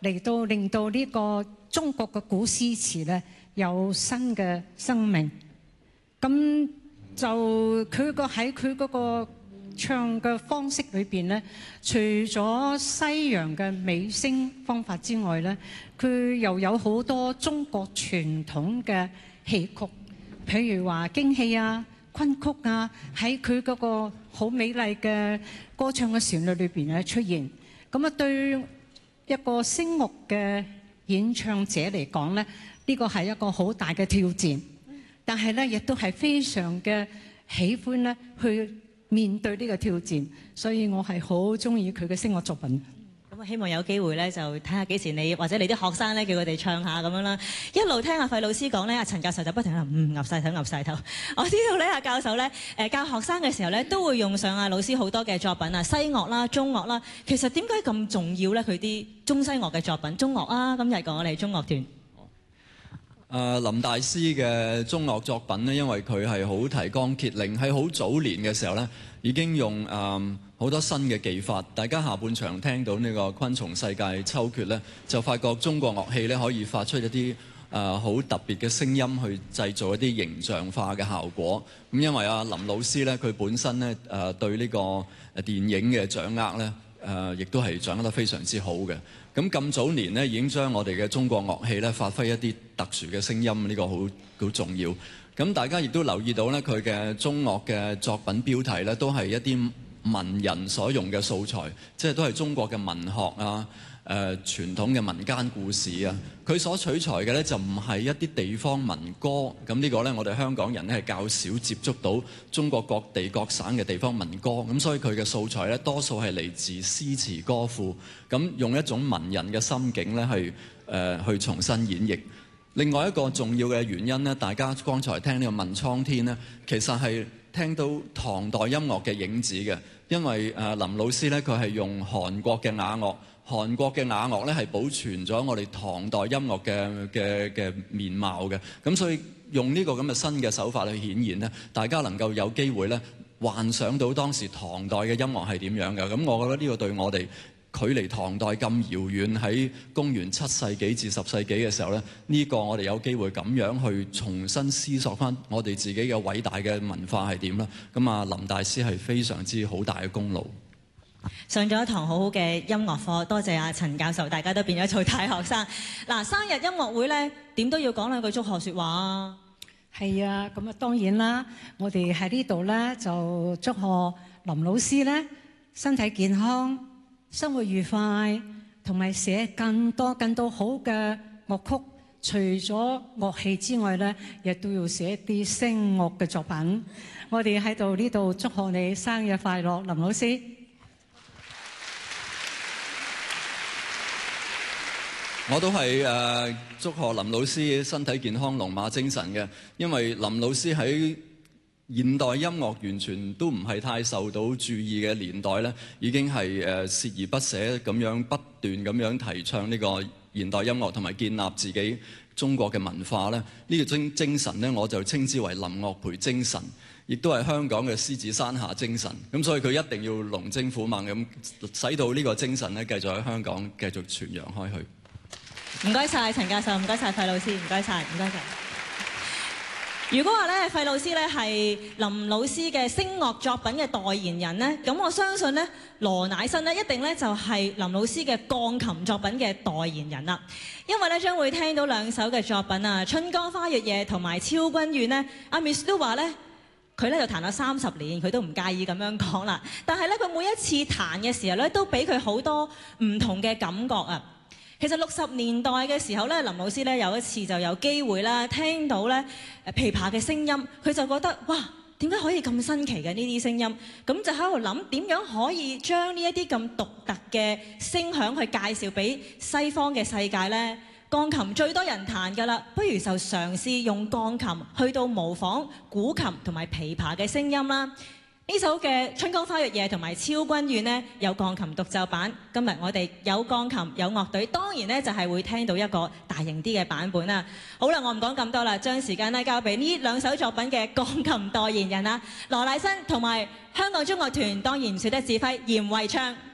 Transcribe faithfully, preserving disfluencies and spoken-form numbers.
嚟到令到呢個中國嘅古詩詞咧有新嘅生命。咁就佢個喺佢嗰個唱嘅方式裏邊咧，除咗西洋嘅美聲方法之外咧，佢又有好多中國傳統嘅戲曲，譬如話京戲啊、昆曲啊，喺佢嗰個好美麗嘅歌唱嘅旋律裏邊咧出現。咁啊，對一個聲樂嘅演唱者嚟講咧，呢個係一個好大嘅挑戰。但係咧，亦都係非常嘅喜歡咧去面對呢個挑戰，所以我係好中意佢嘅聲樂作品。 咁啊，希望有機會咧，就睇下幾時你或者你啲學生咧，叫佢哋唱下咁樣啦。一路聽阿費老師講咧，阿陳教授就不停喺度嗯岌晒頭，岌晒頭。我知道咧，阿教授咧，誒教學生嘅時候咧，都會用上阿老師好多嘅作品啊，西樂啦、中樂啦。其實點解咁重要咧？佢啲中西樂嘅作品，中樂啊，今日講我哋中樂團。 誒林大師嘅中樂作品呢，因為佢係好提綱挈領，喺好早年嘅時候呢，已經用誒好多新嘅技法。大家下半場聽到呢個昆蟲世界秋決呢，就發覺中國樂器呢可以發出一啲誒好特別嘅聲音，去製造一啲形象化嘅效果。咁因為阿林老師呢，佢本身呢誒對呢個電影嘅掌握呢，誒亦都係掌握得非常之好嘅。咁咁早年咧，已經將我哋嘅中國樂器咧發揮一啲特殊嘅聲音，呢個好好重要。咁大家亦都留意到咧，佢嘅中樂嘅作品標題咧，都係一啲文人所用嘅素材，即係都係中國嘅文學啊、誒、呃、傳統嘅民間故事啊。佢所取材嘅咧就唔係一啲地方民歌，咁呢個咧我哋香港人咧係較少接觸到中國各地各省嘅地方民歌，咁所以佢嘅素材咧多數係嚟自詩詞歌賦，咁用一種文人嘅心境咧去誒、呃、去重新演繹。另外一個重要嘅原因咧，大家剛才聽呢個問蒼天咧，其實係聽到唐代音樂嘅影子嘅，因為誒林老師咧佢係用韓國嘅雅樂。韓國嘅雅樂咧係保存咗我哋唐代音樂嘅嘅嘅面貌嘅，咁所以用呢個咁嘅新嘅手法去顯現咧，大家能夠有機會咧幻想到當時唐代嘅音樂係點樣嘅。咁我覺得呢個對我哋距離唐代咁遙遠，喺公元七世紀至十世紀嘅時候咧，呢個我哋有機會咁樣去重新思索翻我哋自己嘅偉大嘅文化係點啦。咁啊，林大師係非常之好大嘅功勞。 上咗一堂好好嘅音樂課，多謝阿陳教授，大家都變咗做大學生。嗱，生日音樂會咧，點都要講兩句祝賀説話啊！ 係啊，咁啊當然啦，我哋喺呢度咧就祝賀林老師咧身體健康、生活愉快，同埋寫更多更多好嘅樂曲。除咗樂器之外咧，亦都要寫一啲聲樂嘅作品。我哋喺度呢度祝賀你生日快樂，林老師。 我都係誒、呃、祝賀林老師身體健康、龍馬精神嘅，因為林老師喺現代音樂完全都唔係太受到注意嘅年代咧，已經係誒鍥而不捨咁樣不斷咁樣提倡呢個現代音樂同埋建立自己中國嘅文化咧。呢、呢個精精神咧，我就稱之為林樂培精神，亦都係香港嘅獅子山下精神。咁所以佢一定要龍精虎猛咁，使到呢個精神咧繼續喺香港繼續傳揚開去。 唔該晒陳教授，唔該晒費老師，唔該晒，唔該晒。如果話咧費老師咧係林老師嘅聲樂作品嘅代言人咧，咁我相信咧羅乃新咧一定咧就係林老師嘅鋼琴作品嘅代言人啦。因為咧將會聽到兩首嘅作品啊，《春江花月夜》同埋《超君怨》咧，阿 Miss 都話咧佢咧就彈咗三十年，佢都唔介意咁樣講啦。但係咧佢每一次彈嘅時候咧，都俾佢好多唔同嘅感覺啊。其實六十年代嘅時候咧，林老師咧有一次就有機會啦，聽到咧誒琵琶嘅聲音，佢就覺得哇，點解可以咁新奇嘅呢啲聲音？咁就喺度諗點樣可以將呢一啲咁獨特嘅聲響去介紹俾西方嘅世界呢？鋼琴最多人彈㗎啦，不如就嘗試用鋼琴去到模仿古琴同埋琵琶嘅聲音啦。呢首嘅《春江花月夜》同埋《超君怨》呢，有鋼琴獨奏版。今日我哋有鋼琴有樂隊，當然呢就係會聽到一個大型啲嘅版本啦。好啦，我唔講咁多啦，將時間呢交俾呢兩首作品嘅鋼琴代言人啦，羅乃新同埋香港中樂團，當然唔少得指揮嚴惠昌。